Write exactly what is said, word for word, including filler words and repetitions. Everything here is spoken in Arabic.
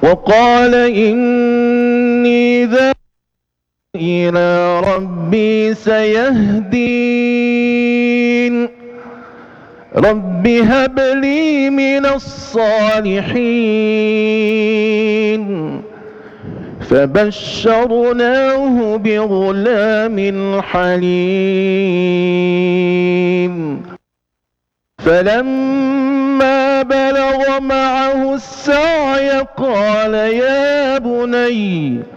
وقال إني ذاهب إلى ربي سيهدين رب هب لي من الصالحين فبشرناه بغلام حليم فلما بلغ معه السعي قال يا بني